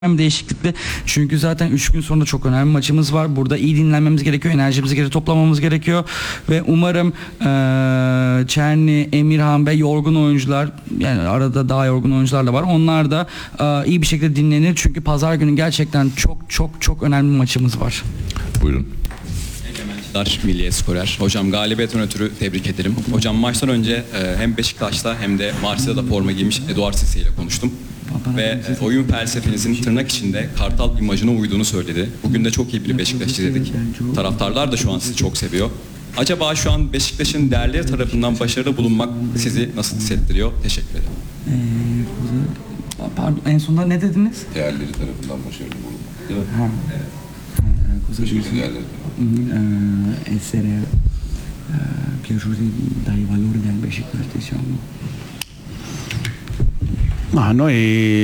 değişiklikli. Çünkü zaten 3 gün sonra çok önemli maçımız var. Burada iyi dinlenmemiz gerekiyor. Enerjimizi geri toplamamız gerekiyor. Ve umarım Çerni, Emirhan ve yorgun oyuncular, yani arada daha yorgun oyuncular da var. Onlar da iyi bir şekilde dinlenir. Çünkü pazar günü gerçekten çok önemli bir maçımız var. Buyurun. Milliye skorer. Hocam galibiyetten ötürü tebrik ederim. Hocam maçtan önce hem Beşiktaş'ta hem de Marsilya'da forma giymiş Eduard Cisse ile konuştum. Ve oyun felsefenizin tırnak içinde Kartal imajına uyduğunu söyledi. Bugün de çok iyi bir Beşiktaş izledik. Taraftarlar da şu an sizi çok seviyor. Acaba şu an Beşiktaş'ın değerleri tarafından başarılı bulunmak sizi nasıl hissettiriyor? Teşekkür ederim. Pardon, en sonunda ne dediniz? Değerleri tarafından başarılı bulunmak. Değil mi? Ha. Evet. Teşekkür ederim. Essere piaciuti dai valori del Beşiktaş, diciamo. Ma noi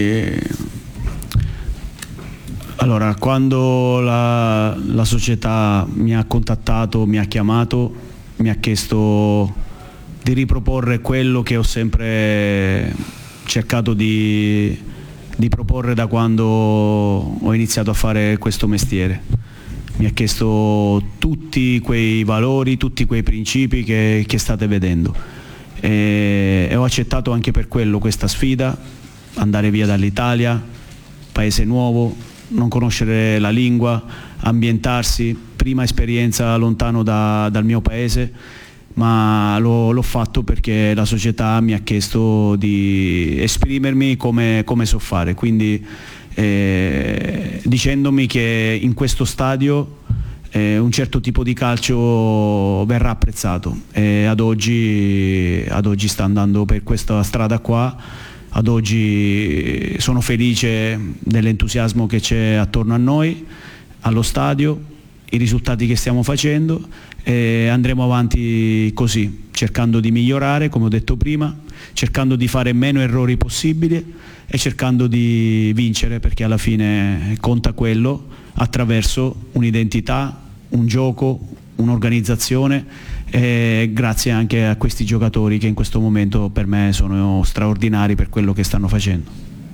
allora quando la società mi ha contattato, mi ha chiamato, mi ha chiesto di riproporre quello che ho sempre cercato di proporre da quando ho iniziato a fare questo mestiere. Mi ha chiesto tutti quei valori, tutti quei principi che state vedendo e ho accettato anche per quello questa sfida, andare via dall'Italia, paese nuovo, non conoscere la lingua, ambientarsi, prima esperienza lontano dal mio paese, ma l'ho fatto perché la società mi ha chiesto di esprimermi come so fare, quindi dicendomi che in questo stadio un certo tipo di calcio verrà apprezzato e ad oggi sta andando per questa strada qua. Ad oggi sono felice dell'entusiasmo che c'è attorno a noi, allo stadio, i risultati che stiamo facendo e andremo avanti così, cercando di migliorare, come ho detto prima, cercando di fare meno errori possibili e cercando di vincere, perché alla fine conta quello, attraverso un'identità, un gioco, un'organizzazione e grazie anche a questi giocatori che in questo momento per me sono straordinari per quello che stanno facendo.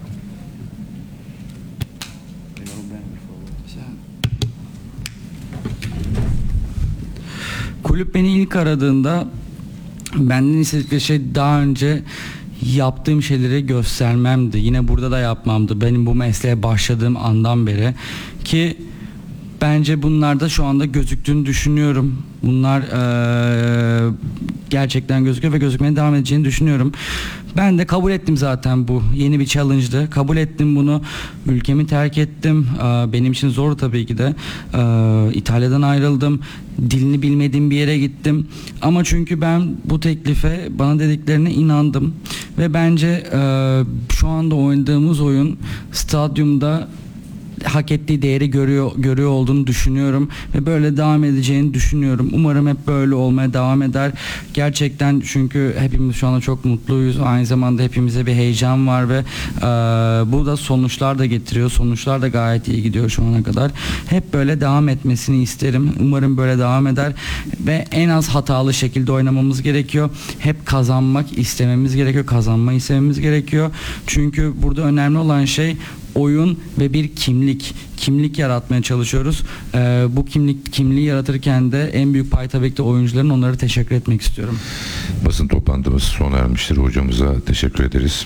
Kulüp beni ilk aradığında benden istedikleri şey daha önce yaptığım şeyleri göstermemdi. Yine burada da yapmamdı. Benim bu mesleğe başladığım andan beri ki bence bunlar da şu anda gözüktüğünü düşünüyorum. Bunlar gerçekten gözüküyor ve gözükmeye devam edeceğini düşünüyorum. Ben de kabul ettim zaten, bu yeni bir challenge'dı. Kabul ettim bunu. Ülkemi terk ettim. Benim için zor tabii ki de. İtalya'dan ayrıldım. Dilini bilmediğim bir yere gittim. Ama çünkü ben bu teklife, bana dediklerine inandım. Ve bence şu anda oynadığımız oyun stadyumda hak ettiği değeri görüyor olduğunu düşünüyorum ve böyle devam edeceğini düşünüyorum. Umarım hep böyle olmaya devam eder. Gerçekten, çünkü hepimiz şu anda çok mutluyuz. Aynı zamanda hepimize bir heyecan var ve bu da sonuçlar da getiriyor. Sonuçlar da gayet iyi gidiyor şu ana kadar. Hep böyle devam etmesini isterim. Umarım böyle devam eder ve en az hatalı şekilde oynamamız gerekiyor. Hep kazanmak istememiz gerekiyor. Kazanmayı istememiz gerekiyor. Çünkü burada önemli olan şey oyun ve bir kimlik yaratmaya çalışıyoruz. Bu kimliği yaratırken de en büyük pay tabii ki de oyuncuların, onlara teşekkür etmek istiyorum. Basın toplantımız sona ermiştir. Hocamıza teşekkür ederiz.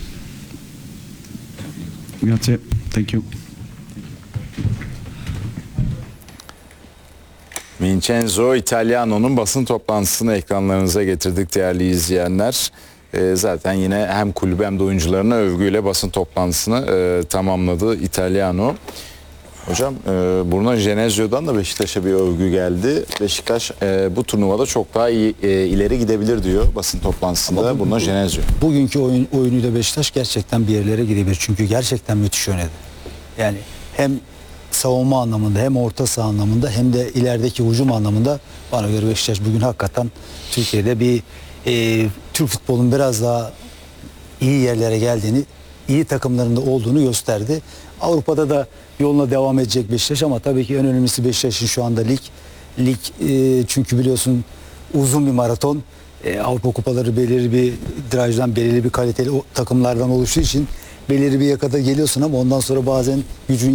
Grazie, thank you. Vincenzo Italiano'nun basın toplantısını ekranlarınıza getirdik değerli izleyenler. Zaten yine hem kulübü hem de oyuncularına övgüyle basın toplantısını tamamladı Italiano. Hocam Bruno Genesio'dan da Beşiktaş'a bir övgü geldi. Beşiktaş bu turnuvada çok daha iyi ileri gidebilir diyor basın toplantısında Bruno Genesio. Bugünkü oyunuyla Beşiktaş gerçekten bir yerlere gidebilir. Çünkü gerçekten müthiş oynadı. Yani hem savunma anlamında, hem orta saha anlamında, hem de ilerideki hücum anlamında bana göre Beşiktaş bugün hakikaten Türkiye'de bir Türk futbolunun biraz daha iyi yerlere geldiğini, iyi takımlarında olduğunu gösterdi. Avrupa'da da yoluna devam edecek Beşiktaş, ama tabii ki en önemlisi Beşiktaş'ın şu anda lig, çünkü biliyorsun uzun bir maraton. Avrupa kupaları belirli bir drive'dan, belirli bir kaliteli takımlardan oluştuğu için belirli bir yakada geliyorsun ama ondan sonra bazen gücün